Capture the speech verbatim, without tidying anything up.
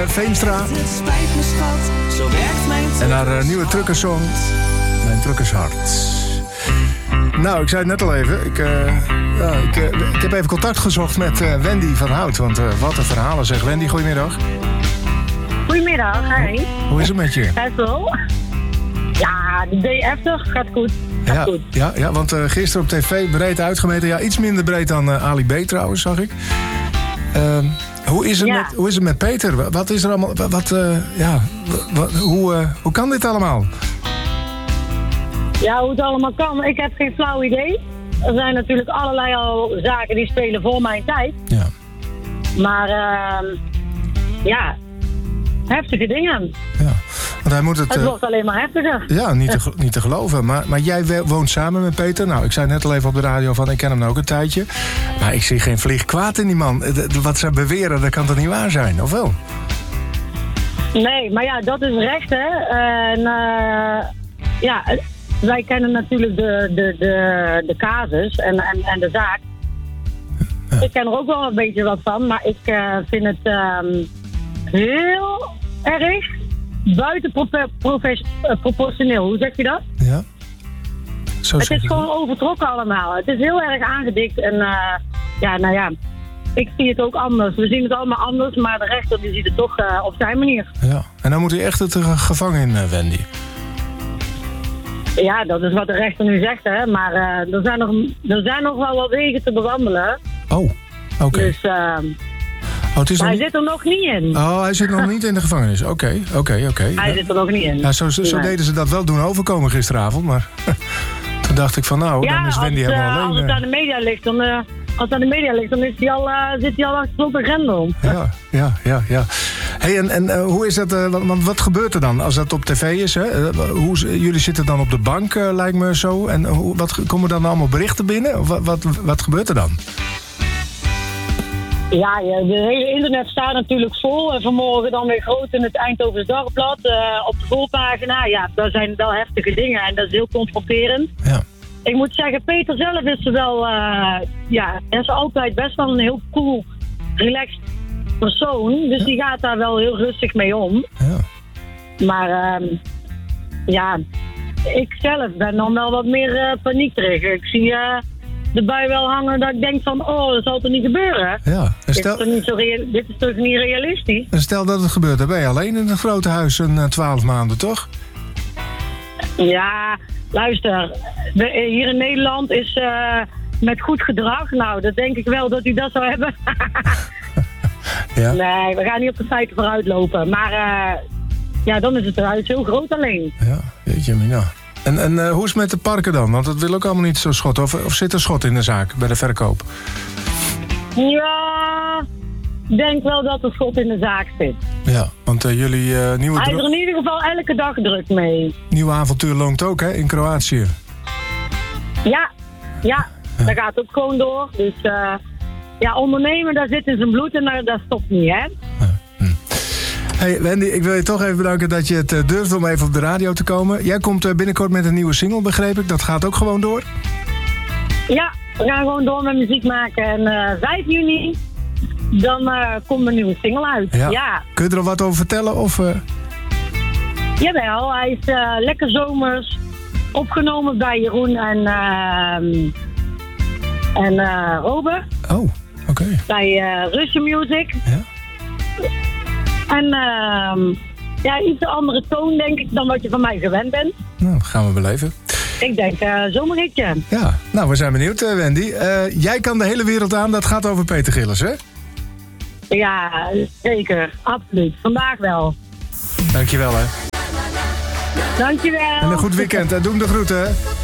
Veenstra. Het spijt me schat, zo werkt mijn En haar uh, nieuwe truckersong, Mijn Truckershart. Nou, ik zei het net al even. Ik, uh, ja, ik, uh, ik heb even contact gezocht met uh, Wendy van Hout. Want uh, wat een verhalen zeg. Wendy, goedemiddag. Goedemiddag, hi. Hoe is het met je? Hessel. Ja, de D heftig. Gaat goed. Gaat Ja, goed. ja, ja, want uh, gisteren op tv breed uitgemeten. Ja, iets minder breed dan uh, Ali B trouwens, zag ik. Uh, hoe, is het Ja. met, hoe is het met Peter? Wat is er allemaal... Wat, wat, uh, ja, wat, hoe, uh, hoe kan dit allemaal? Ja, hoe het allemaal kan. Ik heb geen flauw idee. Er zijn natuurlijk allerlei al zaken die spelen voor mijn tijd. Ja. Maar, uh, ja, heftige dingen. Ja. Want hij moet het... Het uh, wordt alleen maar heftiger. Ja, niet te, niet te geloven. Maar, maar jij we- woont samen met Peter. Nou, ik zei net al even op de radio van... ik ken hem nou ook een tijdje. Maar ik zie geen vlieg kwaad in die man. De- de- Wat ze beweren, dat kan toch niet waar zijn, of wel? Nee, maar ja, dat is recht, hè. En, uh, ja, wij kennen natuurlijk de, de, de, de casus en, en, en de zaak. Ja. Ik ken er ook wel een beetje wat van, maar ik uh, vind het um, heel erg buiten prope- profes- uh, proportioneel. Hoe zeg je dat? Ja. Zo Het zeg is je gewoon overtrokken allemaal. Het is heel erg aangedikt en uh, ja, nou ja, ik zie het ook anders. We zien het allemaal anders, maar de rechter die ziet het toch uh, op zijn manier. dat. Ja. En dan moet hij echt het uh, gevangen in, uh, Wendy. Ja, dat is wat de rechter nu zegt, hè. Maar uh, er, zijn nog, er zijn nog wel wat wegen te bewandelen. Oh, oké. Okay. Dus uh, Oh, het is nog hij niet... zit er nog niet in. Oh, hij zit nog niet in de gevangenis. Oké, oké, oké. Hij Ja. zit er nog niet in. Ja, zo zo Nee. deden ze dat wel doen overkomen gisteravond, maar... Toen dacht ik van, nou, Ja, dan is als, Wendy het, uh, helemaal als alleen. het uh. aan de media ligt, dan, uh, als het aan de media ligt, dan is hij al, uh, zit hij al achter op een grendel. Ja, ja, ja, ja. Hey, en en uh, hoe is dat, uh, want, want wat gebeurt er dan als dat op tv is? Hè? Uh, hoe, jullie zitten dan op de bank, uh, lijkt me zo. En uh, hoe, wat komen dan allemaal berichten binnen? Of wat, wat, wat gebeurt er dan? Ja, ja, de hele internet staat natuurlijk vol. En vanmorgen dan weer groot in het Eindhovens Dagblad. Uh, op de voorpagina. Ja, daar zijn wel heftige dingen en dat is heel confronterend. Ja. Ik moet zeggen, Peter zelf is er wel, uh, ja, hij is altijd best wel een heel cool, relaxed persoon. Dus Ja. die gaat daar wel heel rustig mee om. Ja. Maar, uh, ja, ik zelf ben dan wel wat meer uh, paniekerig. Ik zie uh, de bui wel hangen dat ik denk van, oh, dat zal toch niet gebeuren? Ja. En Dit is, stel, toch niet zo real- dit is toch niet realistisch? en stel dat het gebeurt, dan ben je alleen in het grote huis een uh, twaalf maanden, toch? Ja, luister, we- hier in Nederland is uh, met goed gedrag, nou, dat denk ik wel dat u dat zou hebben. Ja. Nee, we gaan niet op de feiten vooruit lopen. Maar uh, ja, dan is het huis heel groot alleen. Ja, jeetje mina. En, en uh, hoe is het met de parken dan? Want dat wil ook allemaal niet zo schot. Of, of zit er schot in de zaak bij de verkoop? Ja, ik denk wel dat er schot in de zaak zit. Ja, want uh, jullie uh, nieuwe, Hij is dro- er in ieder geval elke dag druk mee. nieuwe avontuur loont ook, hè, in Kroatië. Ja, ja, dat gaat ook gewoon door. Dus uh, ja, ondernemen, daar zit in zijn bloed en daar, dat stopt niet, hè? Hey Wendy, ik wil je toch even bedanken dat je het uh, durft om even op de radio te komen. Jij komt uh, binnenkort met een nieuwe single, begreep ik. Dat gaat ook gewoon door? Ja, we gaan gewoon door met muziek maken. En uh, vijf juni, dan uh, komt een nieuwe single uit. Ja. Ja, Kun je er al wat over vertellen? Of, uh... jawel. Hij is uh, lekker zomers. Opgenomen bij Jeroen en, uh, en uh, Robert. Oh, oké. Okay. Bij uh, Russian Music. Ja. En uh, ja, iets andere toon, denk ik, dan wat je van mij gewend bent. Nou, dat gaan we beleven. Ik denk uh, zomerritje. Ja, nou, we zijn benieuwd, uh, Wendy. Uh, jij kan de hele wereld aan, dat gaat over Peter Gillis, hè? Ja, zeker. Absoluut. Vandaag wel. Dankjewel, hè. Dankjewel. En een goed weekend. Doe hem de groeten, hè.